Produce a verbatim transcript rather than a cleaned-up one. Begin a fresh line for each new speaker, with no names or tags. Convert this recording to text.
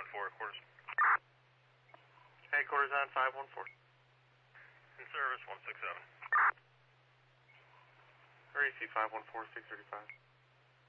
four, quarters.
Headquarters on five one four.
In service, one six seven.
R A C five one four, six thirty-five.